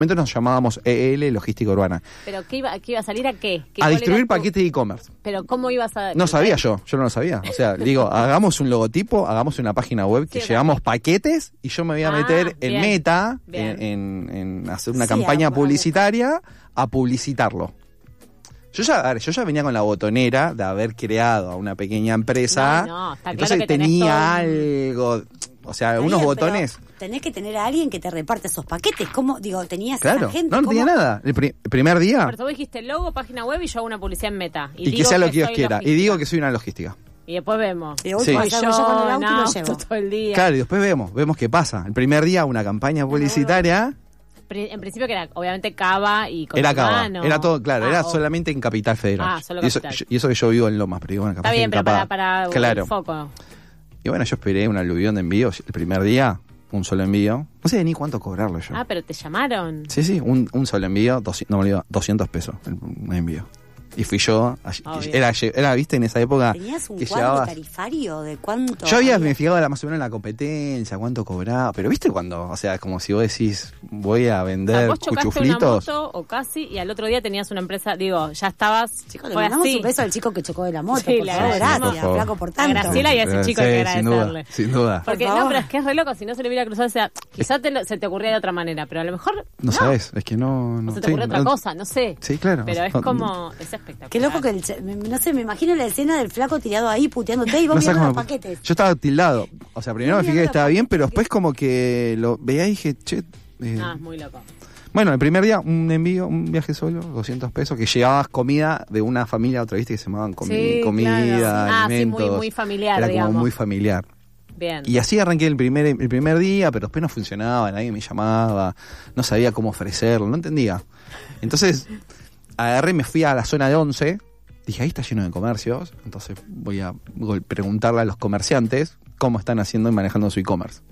nos llamábamos EL, Logística Urbana. ¿Pero qué iba a salir a qué? A distribuir paquetes de e-commerce. ¿Pero cómo ibas a...? No sabía yo no lo sabía. O sea, digo, hagamos un logotipo, hagamos una página web que llevamos paquetes y yo me voy a meter en Meta, en hacer una campaña publicitaria, a publicitarlo. Yo ya venía con la botonera de haber creado una pequeña empresa, está entonces claro que tenía algo, o sea, unos botones. Tenés que tener a alguien que te reparte esos paquetes. ¿Cómo? Digo, tenías Claro, esa gente. no tenía nada. El primer día. Pero tú dijiste logo, página web y yo hago una publicidad en Meta. Y que sea lo que Dios quiera. Y digo que soy una logística. Y después vemos. Y hoy yo con el auto y lo llevo todo el día. Claro, y después vemos qué pasa. El primer día una campaña publicitaria. En principio que era obviamente Cava y con Era Cava, mano. era todo, claro, era solamente en Capital Federal. Solo Capital. Y eso que yo vivo en Lomas, pero digo, bueno, capaz está bien, que pero para claro. un foco. Y bueno, yo esperé un aluvión de envíos. El primer día, un solo envío. No sé ni cuánto cobrarlo yo. Pero te llamaron. Sí, un solo envío, 200 pesos un envío. Y fui yo, era, viste, en esa época. ¿Tenías un que cuadro tarifario de cuánto? Yo había me fijado más o menos en la competencia, cuánto cobraba, pero viste cuando, o sea, como si vos decís, voy a vender vos chocaste cuchuflitos. una moto o casi, y al otro día tenías una empresa, digo, ya estabas. Chicos, le mandamos un beso al chico que chocó de la moto, sí, por favor, gracias, flaco, por tanto. A Graciela y a ese chico hay que agradecerle. Sin duda. Porque no, pero es que es re loco, si no se le hubiera cruzado, o sea, quizás se te ocurría de otra manera, pero a lo mejor no sabes, es que no o se te ocurre otra cosa, no sé. Sí, claro. Pero es como, es espectacular. Qué loco que no sé, me imagino la escena del flaco tirado ahí puteándote y vos viendo los paquetes. Yo estaba tildado, o sea, primero me fijé que estaba bien, pero después como que lo veía y dije, che. Es muy loco. Bueno, el primer día un envío, un viaje solo, 200 pesos, que llevabas comida de una familia a otra, viste, que se llamaban comida, claro. alimentos. Sí, muy familiar, era digamos. como muy familiar. Bien. Y así arranqué el primer día, pero después no funcionaba, nadie me llamaba, no sabía cómo ofrecerlo, no entendía. Entonces, agarré y me fui a la zona de 11, dije, ahí está lleno de comercios, entonces voy a preguntarle a los comerciantes cómo están haciendo y manejando su e-commerce.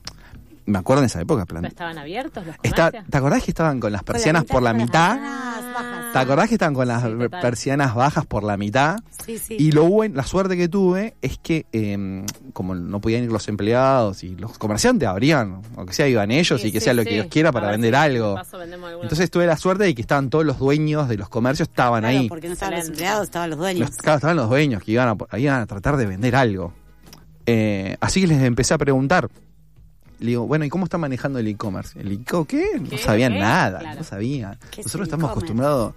Me acuerdo en esa época. ¿Pero estaban abiertos los comercios? ¿Te acordás que estaban con las persianas por la mitad? ¿Te acordás que estaban con las persianas bajas por la mitad? Sí, sí. Y la suerte que tuve es que como no podían ir los empleados y los comerciantes abrían, o que sea iban ellos y que sea lo que Dios quiera para vender algo. Entonces tuve la suerte de que estaban todos los dueños de los comercios, estaban ahí. Porque no estaban los empleados, estaban los dueños. Estaban los dueños que iban a tratar de vender algo. Así que les empecé a preguntar. Le digo, bueno, ¿y cómo está manejando el e-commerce? ¿El e-commerce qué? No sabían nada, claro. No sabían. Nosotros estamos acostumbrados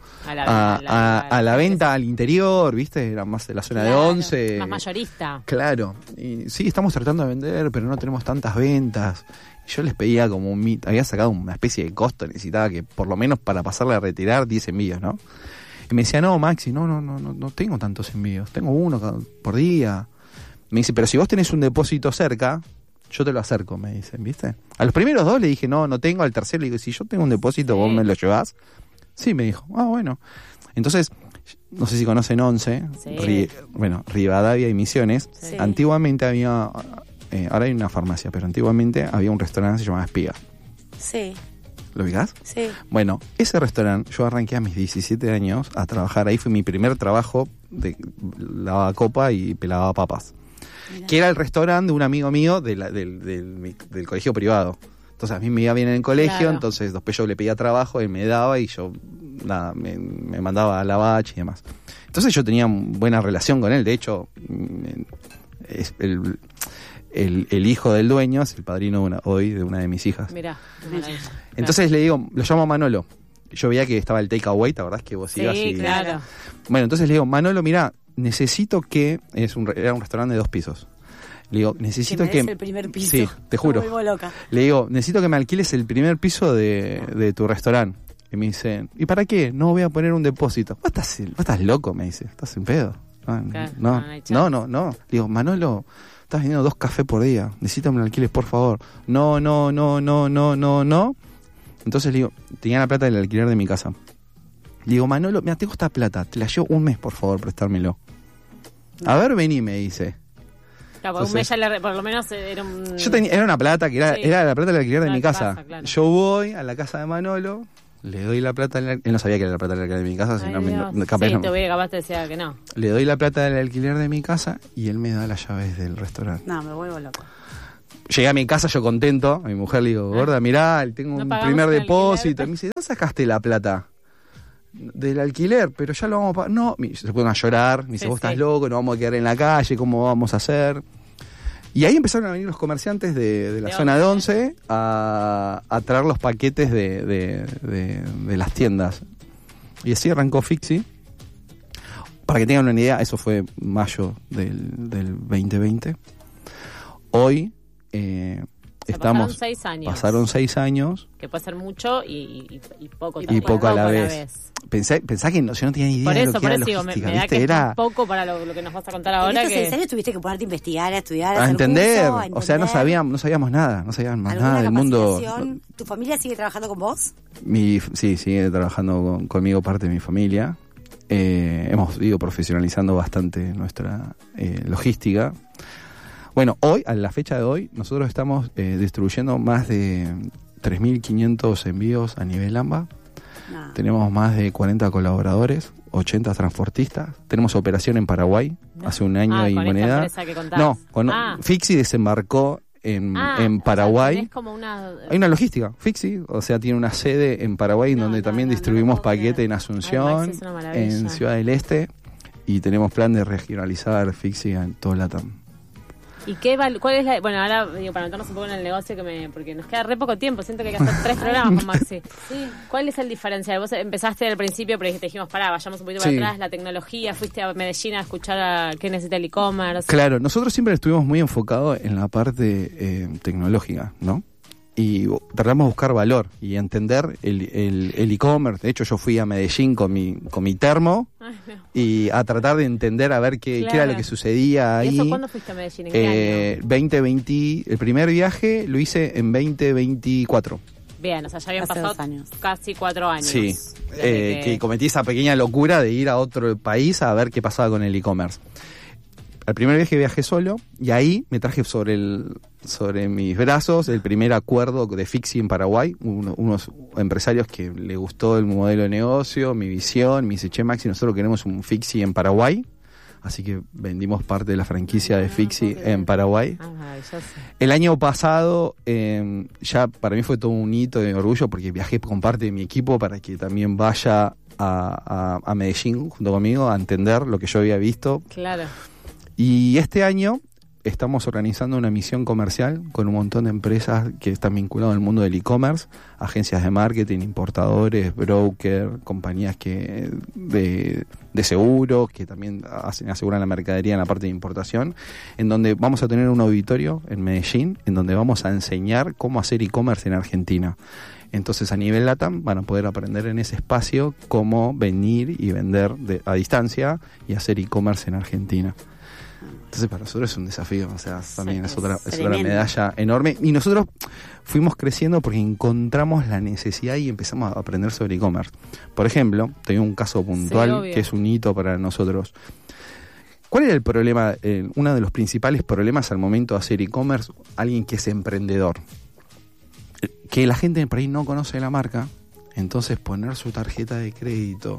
a la venta al interior, ¿viste? Era más de la zona de 11. Más mayorista. Claro. Y sí, estamos tratando de vender, pero no tenemos tantas ventas. Y yo les pedía como había sacado una especie de costo, necesitaba que por lo menos para pasarle a retirar 10 envíos, ¿no? Y me decía, no, Maxi, no tengo tantos envíos, tengo uno por día. Me dice, pero si vos tenés un depósito cerca, yo te lo acerco, me dicen, ¿viste? A los primeros dos le dije, no tengo, al tercero le digo, si yo tengo un depósito, vos me lo llevás. Sí, me dijo, bueno. Entonces, no sé si conocen 11, Rivadavia y Misiones. Sí. Antiguamente había, ahora hay una farmacia, pero antiguamente había un restaurante que se llamaba Espiga. Sí. ¿Lo ubicás? Sí. Bueno, ese restaurante, yo arranqué a mis 17 años a trabajar, ahí fue mi primer trabajo, lavaba copa y pelaba papas. Mirá. Que era el restaurante de un amigo mío del colegio privado. Entonces a mí me iba bien en el colegio, claro. Entonces después yo le pedía trabajo, él me daba y yo me mandaba a la bache y demás. Entonces yo tenía buena relación con él, de hecho el hijo del dueño es el padrino de una de mis hijas. Mirá. Entonces le digo, lo llamo Manolo. Yo veía que estaba el takeaway, ¿te acordás que vos ibas? Sí, claro. Bueno, entonces le digo, Manolo, mirá, necesito que... Era un restaurante de 2 pisos. Le digo, necesito que... el primer piso. Sí, te juro. Me vuelvo loca. Le digo, necesito que me alquiles el primer piso de tu restaurante. Y me dice, ¿y para qué? No voy a poner un depósito. ¿Vos estás loco? Me dice, ¿estás en pedo? No. Le digo, Manolo, estás vendiendo 2 cafés por día. Necesito que me lo alquiles, por favor. No. Entonces le digo, tenía la plata del alquiler de mi casa. Le digo, Manolo, mira, tengo esta plata, te la llevo un mes, por favor, prestármelo. A ver, vení, me dice. Claro, entonces, un mes ya por lo menos era un... Era una plata que era la plata del alquiler de mi casa. Claro. Yo voy a la casa de Manolo, le doy la plata, él no sabía que era la plata del alquiler de mi casa, sino capaz te decía que no. Le doy la plata del alquiler de mi casa y él me da las llaves del restaurante. No, me vuelvo loco. Llegué a mi casa yo contento, a mi mujer le digo, gorda, mirá, tengo un primer depósito. Y me dice, ¿dónde sacaste la plata? Del alquiler, pero ya lo vamos a pagar. No, se ponen a llorar, me dice, vos estás loco, nos vamos a quedar en la calle, ¿cómo vamos a hacer? Y ahí empezaron a venir los comerciantes de la zona de Once a traer los paquetes de las tiendas. Y así arrancó Fixi. Para que tengan una idea, eso fue mayo del 2020. Hoy estamos... Pasaron 6 años. Que puede ser mucho y poco también. Y poco a la vez. Pensá que yo no tenía ni idea de lo que era logística. Me da que era poco para lo que nos vas a contar ahora. En estos 6 años tuviste que ponerte a investigar, a estudiar, a entender. O sea, no sabíamos nada. No sabíamos más nada del mundo. ¿Tu familia sigue trabajando con vos? Sí, sigue trabajando conmigo parte de mi familia. Hemos ido profesionalizando bastante nuestra logística. Bueno, hoy, a la fecha de hoy, nosotros estamos distribuyendo más de 3.500 envíos a nivel AMBA. Tenemos más de 40 colaboradores, 80 transportistas. Tenemos operación en Paraguay hace un año y moneda. Fixi desembarcó en Paraguay. O sea, como hay una logística, Fixi, o sea, tiene una sede en Paraguay donde también distribuimos paquete en Asunción, en Ciudad del Este, y tenemos plan de regionalizar Fixi en todo LATAM. ¿Y cuál es la...? Bueno, ahora digo, para meternos un poco en el negocio, porque nos queda re poco tiempo, siento que hay que hacer 3 programas con Maxi. Sí. ¿Cuál es el diferencial? Vos empezaste al principio, pero te dijimos, vayamos un poquito para atrás, la tecnología, fuiste a Medellín a escuchar qué necesita el e-commerce. Claro, nosotros siempre estuvimos muy enfocados en la parte tecnológica, ¿no? Y tratamos de buscar valor y entender el e-commerce. De hecho, yo fui a Medellín con mi termo y a tratar de entender a ver qué era lo que sucedía ahí. ¿Y eso cuándo fuiste a Medellín? ¿En qué año? 2020, el primer viaje lo hice en 2024. Bien, o sea, ya habían pasado casi 4 años. Sí, que cometí esa pequeña locura de ir a otro país a ver qué pasaba con el e-commerce. Al primer viaje viajé solo y ahí me traje sobre mis brazos el primer acuerdo de Fixi en Paraguay, unos empresarios que le gustó el modelo de negocio, mi visión, me dice, che Maxi, nosotros queremos un Fixi en Paraguay, así que vendimos parte de la franquicia de Fixi en Paraguay. El año pasado ya para mí fue todo un hito de orgullo porque viajé con parte de mi equipo para que también vaya a Medellín junto conmigo a entender lo que yo había visto. Claro. Y este año estamos organizando una misión comercial con un montón de empresas que están vinculadas al mundo del e-commerce, agencias de marketing, importadores, brokers, compañías de seguros que también aseguran la mercadería en la parte de importación, en donde vamos a tener un auditorio en Medellín, en donde vamos a enseñar cómo hacer e-commerce en Argentina. Entonces a nivel LATAM van a poder aprender en ese espacio cómo venir y vender a distancia y hacer e-commerce en Argentina. Entonces para nosotros es un desafío, o sea, también es otra medalla enorme. Y nosotros fuimos creciendo porque encontramos la necesidad y empezamos a aprender sobre e-commerce. Por ejemplo, tengo un caso puntual que es un hito para nosotros. ¿Cuál era el problema, uno de los principales problemas al momento de hacer e-commerce? Alguien que es emprendedor. Que la gente por ahí no conoce la marca, entonces poner su tarjeta de crédito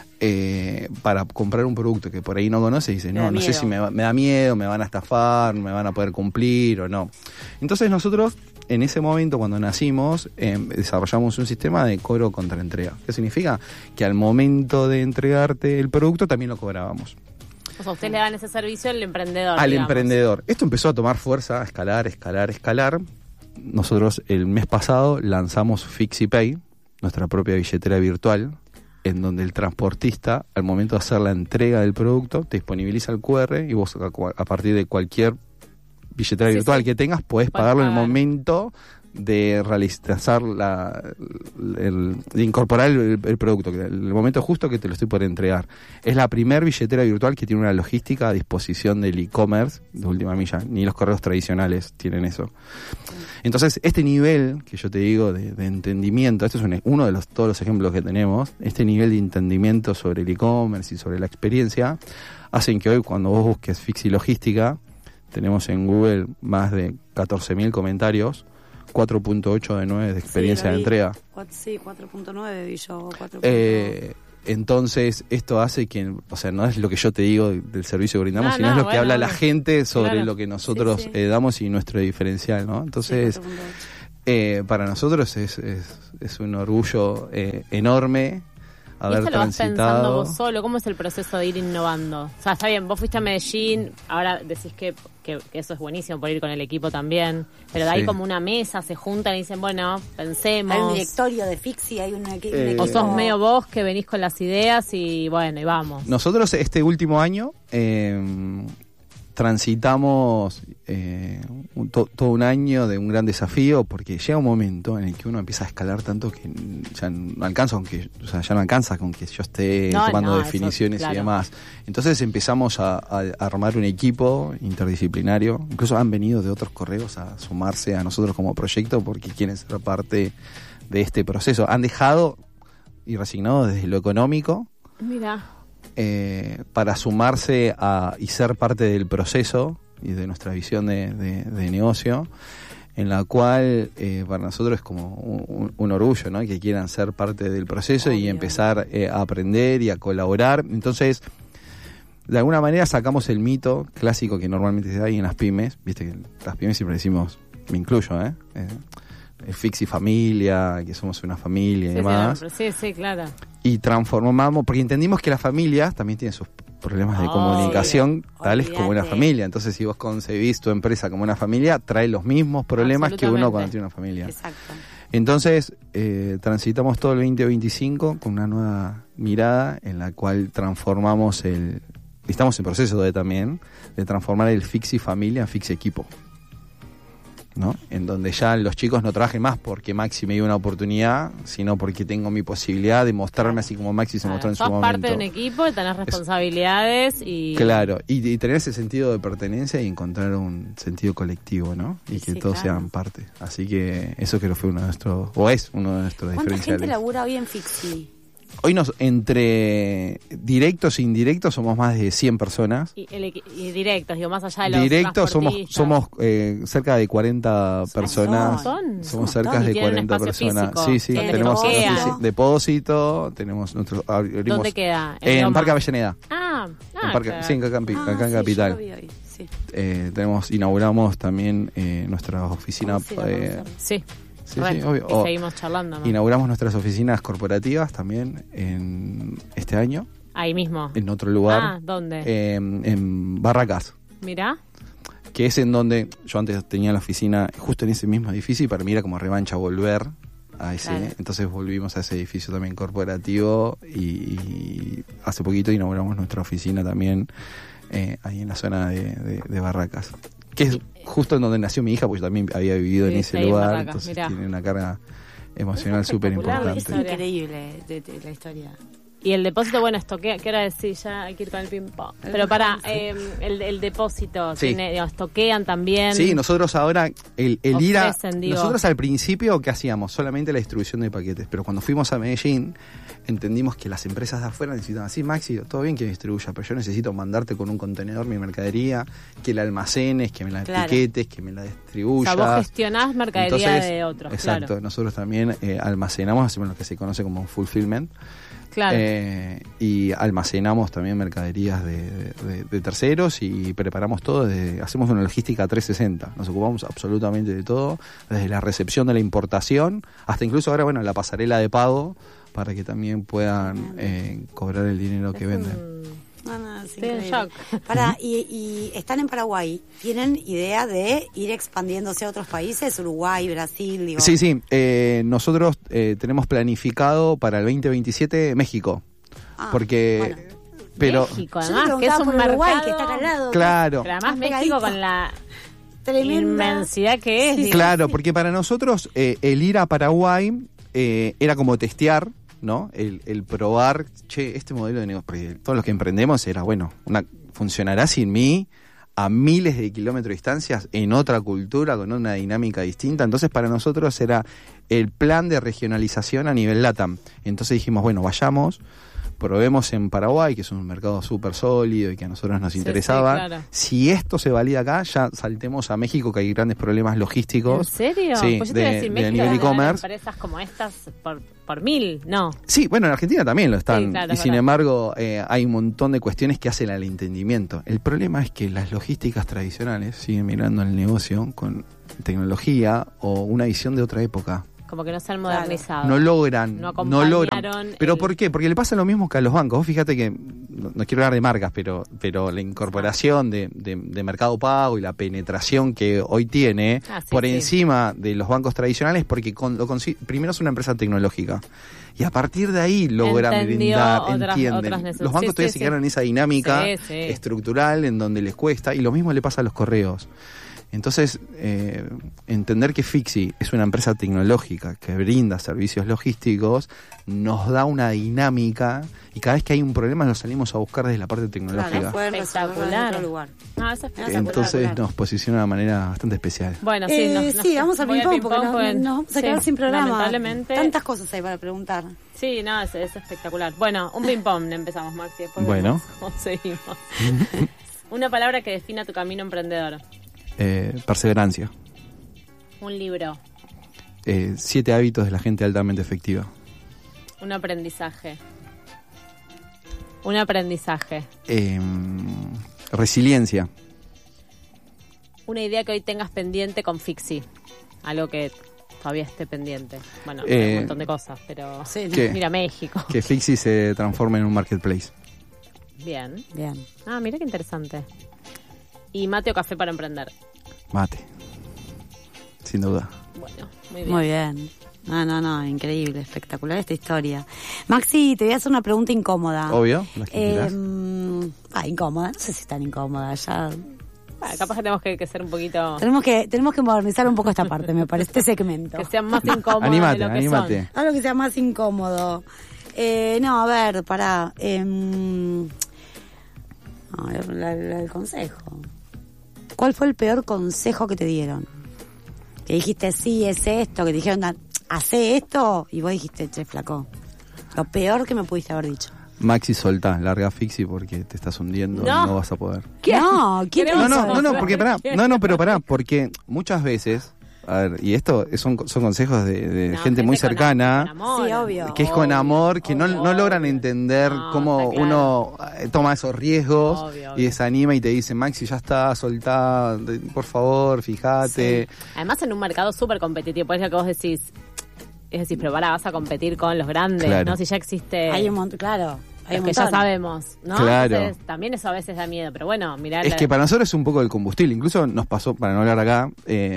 para comprar un producto que por ahí no conoce y dice, no sé si me da miedo, me van a estafar, me van a poder cumplir o no. Entonces nosotros en ese momento cuando nacimos desarrollamos un sistema de cobro contra entrega. ¿Qué significa? Que al momento de entregarte el producto también lo cobrábamos. O sea, ustedes le dan ese servicio al emprendedor. Al emprendedor. Esto empezó a tomar fuerza, a escalar. Nosotros el mes pasado lanzamos FixiPay, nuestra propia billetera virtual, en donde el transportista, al momento de hacer la entrega del producto, te disponibiliza el QR y vos a partir de cualquier billetera virtual que tengas, podés pagarlo en el momento de realizar de incorporar el producto, el momento justo que te lo estoy por entregar. Es la primer billetera virtual que tiene una logística a disposición del e-commerce de última milla. Ni los correos tradicionales tienen eso. Entonces, este nivel que yo te digo de entendimiento, este es uno de todos los ejemplos que tenemos, este nivel de entendimiento sobre el e-commerce y sobre la experiencia, hacen que hoy cuando vos busques Fixi Logística, tenemos en Google más de 14.000 comentarios, 4.8 de 9 de experiencia de entrega. Sí, 4.9 vi yo. 4.9. Entonces, esto hace que, o sea, no es lo que yo te digo del servicio que brindamos, sino es lo que habla la gente sobre lo que nosotros damos y nuestro diferencial, ¿no? Entonces, para nosotros es un orgullo enorme haber ¿Esto lo vas transitado. pensando vos solo? ¿Cómo es el proceso de ir innovando? O sea, está bien, vos fuiste a Medellín, ahora decís que eso es buenísimo por ir con el equipo también, pero de ahí como una mesa, se juntan y dicen, bueno, pensemos. Hay un directorio de Fixi, hay un equipo. O sos medio vos que venís con las ideas y bueno, y vamos. Nosotros este último año transitamos todo un año de un gran desafío, porque llega un momento en el que uno empieza a escalar tanto que ya no alcanza con que yo esté tomando definiciones y demás. Entonces empezamos a armar un equipo interdisciplinario. Incluso han venido de otros correos a sumarse a nosotros como proyecto porque quieren ser parte de este proceso. Han dejado y resignado desde lo económico. Mira. Para sumarse y ser parte del proceso y de nuestra visión de negocio, en la cual para nosotros es como un orgullo, ¿no? Que quieran ser parte del proceso y empezar a aprender y a colaborar. Entonces, de alguna manera sacamos el mito clásico que normalmente se da ahí en las pymes. Viste que las pymes siempre decimos, me incluyo, el Fixi familia, que somos una familia y demás. Sí, claro. Y transformamos, porque entendimos que las familias también tienen sus problemas de comunicación tales como una familia. Entonces, si vos concebís tu empresa como una familia, trae los mismos problemas que uno cuando tiene una familia. Exacto. Entonces, transitamos todo el 2025 con una nueva mirada en la cual transformamos estamos en proceso de transformar el Fixi familia en Fixi equipo, ¿no? En donde ya los chicos no trabajen más porque Maxi me dio una oportunidad, sino porque tengo mi posibilidad de mostrarme así como Maxi se mostró en su momento. Sos parte de un equipo, tenés responsabilidades y... Claro, y tener ese sentido de pertenencia y encontrar un sentido colectivo, ¿no? Y que todos sean parte. Así que eso creo que fue uno de nuestros diferenciales. ¿Cuánta gente labura hoy en Fixi? Hoy entre directos e indirectos somos más de 100 personas. Y directos, digo, más allá de los directos somos cerca de 40 personas. Somos cerca de 40 personas. Físico. Sí, tenemos depósito, tenemos nuestro... ¿Dónde queda? En Parque Avellaneda. Sí, acá en Capital. Inauguramos también nuestra oficina... Sí, obvio. Seguimos charlando, ¿no? Inauguramos nuestras oficinas corporativas también en este año. Ahí mismo. En otro lugar. ¿Dónde? En Barracas. Mirá. Que es en donde yo antes tenía la oficina, justo en ese mismo edificio, y para mí era como revancha volver a ese. Claro. Entonces volvimos a ese edificio también corporativo y hace poquito inauguramos nuestra oficina también ahí en la zona de Barracas. Que es justo en donde nació mi hija, porque yo también había vivido en ese lugar, Barracas, entonces tiene una carga emocional súper importante. Es increíble de la historia. Y el depósito, bueno, esto, ¿qué hora decís? Ya hay que ir con el ping-pong. Pero el depósito, toquean también. Sí, nosotros ahora, nosotros al principio, ¿qué hacíamos? Solamente la distribución de paquetes, pero cuando fuimos a Medellín, entendimos que las empresas de afuera necesitaban, sí, Maxi, todo bien que me distribuya, pero yo necesito mandarte con un contenedor mi mercadería, que la almacenes, que me la etiquetes, que me la distribuyas. O sea, vos gestionás mercadería de otros. Exacto, nosotros también almacenamos, hacemos lo que se conoce como fulfillment. Claro. Y almacenamos también mercaderías de terceros y preparamos todo, hacemos una logística 360, nos ocupamos absolutamente de todo, desde la recepción de la importación hasta incluso ahora, la pasarela de pago para que también puedan cobrar el dinero que venden. Es increíble. Y están en Paraguay. ¿Tienen idea de ir expandiéndose a otros países? Uruguay, Brasil, digo. Sí. Nosotros tenemos planificado para el 2027 México. Porque... Pero, México, además, que es un mercado... Uruguay, que está acá al lado. Claro. Pero además México con la... inmensidad que es. Claro, porque para nosotros el ir a Paraguay era como testear, ¿no? El probar, este modelo de negocio, porque todos los que emprendemos era, funcionará sin mí a miles de kilómetros de distancias, en otra cultura, con una dinámica distinta. Entonces para nosotros era el plan de regionalización a nivel LATAM. Entonces dijimos, vayamos, probemos en Paraguay, que es un mercado súper sólido y que a nosotros nos interesaba. Sí, claro. Si esto se valida acá, ya saltemos a México, que hay grandes problemas logísticos. ¿En serio? Sí, Pues yo te iba a decir, México nivel debe haber e-commerce. empresas como estas por 1000, ¿no? Sí, bueno, en Argentina también lo están. Sí, claro, y es sin verdad. embargo, hay un montón de cuestiones que hacen al entendimiento. El problema es que las logísticas tradicionales siguen mirando el negocio con tecnología o una visión de otra época. Como que no se han modernizado. No logran. No No logran. acompañaron ¿Pero el- por qué? Porque le pasa lo mismo que a los bancos. Vos fíjate que, no quiero hablar de marcas, pero la incorporación de Mercado Pago y la penetración que hoy tiene Sí, por sí. encima de los bancos tradicionales, porque primero es una empresa tecnológica. Y a partir de ahí logran Entendió brindar, otras entienden. necesidades. Los bancos Sí, todavía sí, se quedaron sí. en esa dinámica Sí, sí. estructural en donde les cuesta, y lo mismo le pasa a los correos. Entonces, entender que Fixi es una empresa tecnológica que brinda servicios logísticos nos da una dinámica, y cada vez que hay un problema nos salimos a buscar desde la parte tecnológica. Claro, pueden resolverlo en Espectacular. otro lugar. No, eso es espectacular. Entonces nos posiciona de una manera bastante especial. Bueno, sí, Sí, vamos al voy ping-pong porque nos vamos a quedar sin programa. Lamentablemente. Tantas cosas hay para preguntar. Sí, no, es espectacular. Bueno, un ping-pong empezamos, Maxi. Después Bueno. vemos cómo seguimos. Una palabra que defina tu camino emprendedor. Perseverancia. Un libro. 7 hábitos de la gente altamente efectiva. Un aprendizaje. Un aprendizaje. Resiliencia. Una idea que hoy tengas pendiente con Fixi. Algo que todavía esté pendiente. Bueno, un montón de cosas, pero... Sí, ¿Qué? Mira, México. Que Fixi se transforme en un marketplace. Bien. Bien. Ah, mira qué interesante. ¿Y mate o café para emprender? Mate. Sin duda. Bueno, muy bien. Muy bien. No, increíble, espectacular esta historia. Maxi, te voy a hacer una pregunta incómoda. Obvio, las que quieras. Incómoda, no sé si es tan incómoda, ya... Bueno, capaz que tenemos que ser un poquito... Tenemos que modernizar un poco esta parte, me parece, este segmento. Que sean más incómodos Anímate, de lo que anímate. son. Algo que sea más incómodo. No, a ver, pará. El consejo. ¿Cuál fue el peor consejo que te dieron? Que dijiste, sí, es esto, que te dijeron, hacé esto, y vos dijiste, che, flaco. Lo peor que me pudiste haber dicho. Maxi, soltá, larga Fixi porque te estás hundiendo y No. no vas a poder. No, ¿quién te Queremos hizo saber. eso? Porque pará, pero pará, porque muchas veces, a ver, y esto son consejos de No, gente muy cercana, con amor. Sí, obvio. que es con amor, que no obvio. logran entender No, cómo está claro. uno toma esos riesgos Obvio. y desanima y te dice, Maxi, ya está, soltá, por favor, fíjate. Además, en un mercado súper competitivo, es lo que vos decís. Es decir, pero pará, vas a competir con los grandes, Claro. ¿no? Si ya existe... Hay un montón, claro. Hay los un que ya montón. sabemos, ¿no? Claro. Entonces, también eso a veces da miedo, pero bueno, mirá... Es que para nosotros es un poco el combustible. Incluso nos pasó, para no hablar acá,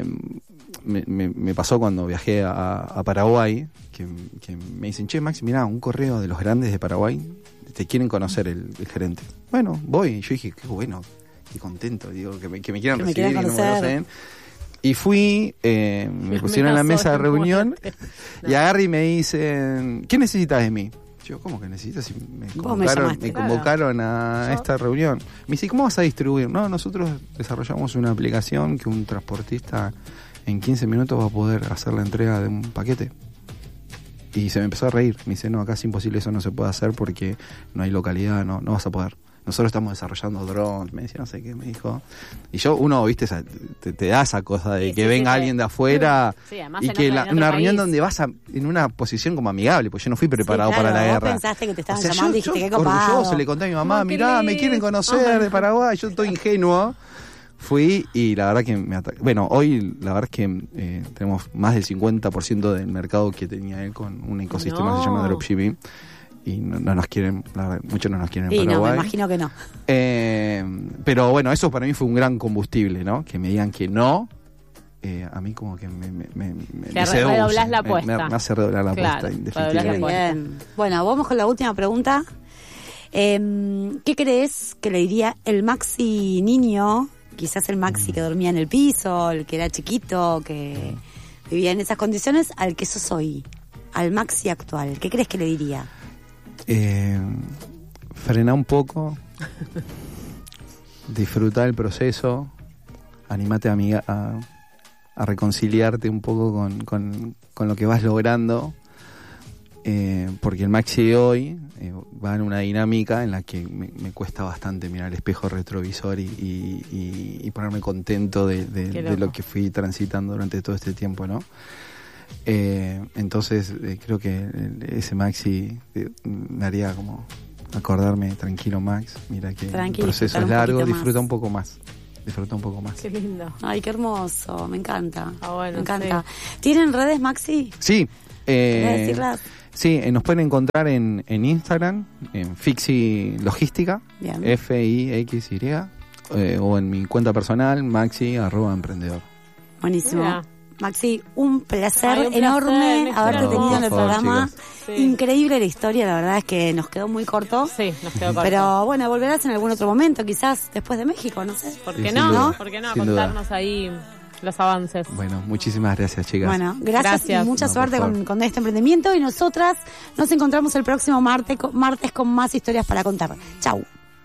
me pasó cuando viajé a Paraguay, que me dicen, che, Max, mirá, un correo de los grandes de Paraguay, te quieren conocer el gerente. Bueno, voy. Y yo dije, qué bueno, qué contento, digo, que me quieran Que me recibir y quieran no me conocer. conocen. Y fui, me pusieron en la mesa de reunión y agarré y me dicen, ¿qué necesitas de mí? Yo, ¿cómo que necesitas? Si me Vos me llamaste. convocaron a esta reunión. Me dice, ¿cómo vas a distribuir? No, nosotros desarrollamos una aplicación que un transportista en 15 minutos va a poder hacer la entrega de un paquete. Y se me empezó a reír. Me dice, no, acá es imposible, eso no se puede hacer porque no hay localidad, no vas a poder. Nosotros estamos desarrollando drones, me decía, no sé qué, me dijo. Y yo, uno, viste, te da esa cosa de Sí, que sí, venga sí, alguien de afuera Sí, además y en que otro- en otro una reunión país. donde vas en una posición como amigable, pues yo no fui preparado Sí, claro, para la vos guerra. pensaste que te estaban O sea, llamando y yo dijiste, qué copado. orgulloso le conté a mi mamá, Como que mirá, me le- quieren conocer de Paraguay, yo estoy ingenuo. Fui y la verdad que bueno, hoy la verdad es que tenemos más del 50% del mercado que tenía él con un ecosistema que se llama No. Dropshipping. Y no nos quieren, la verdad, muchos no nos quieren en Y no, Paraguay. me imagino que no. Pero bueno, eso para mí fue un gran combustible, ¿no? Que me digan que no, a mí como que me Te seduce, redoblás la me apuesta. hace redoblar la Claro, apuesta, redoblás la definitivamente. apuesta. Bien. Bueno, vamos con la última pregunta. ¿Qué crees que le diría el Maxi niño, quizás el Maxi que dormía en el piso, el que era chiquito, que vivía en esas condiciones, al que sos hoy, al Maxi actual? ¿Qué crees que le diría? Frená un poco, disfruta el proceso, animate a reconciliarte un poco con lo que vas logrando. porque el Maxi de hoy va en una dinámica en la que me cuesta bastante mirar el espejo retrovisor y ponerme contento de lo que fui transitando durante todo este tiempo, ¿no? Entonces creo que ese Maxi me haría como acordarme, tranquilo Max, mira que el proceso es largo, disfruta un poco más. Qué lindo. Ay, qué hermoso, me encanta. Bueno, me encanta. Sí. ¿Tienen redes, Maxi? Sí. ¿Querés decirlas? Sí, nos pueden encontrar en Instagram, en Fixi Logística, Bien. FIXY, o en mi cuenta personal, maxi@emprendedor. Buenísimo. Mira. Maxi, un placer Ay, un enorme placer, haberte no, tenido en el por favor, programa. chicos. Sí. Increíble la historia, la verdad es que nos quedó muy corto. Sí, nos quedó corto. Pero bueno, volverás en algún otro momento, quizás después de México, no sé. ¿Por Sí, qué sin no? duda, ¿Por qué no? A sin duda. contarnos ahí los avances. Bueno, muchísimas gracias, chicas. Bueno, gracias y mucha No, por suerte favor. con este emprendimiento y nosotras nos encontramos el próximo martes con más historias para contar. Chau.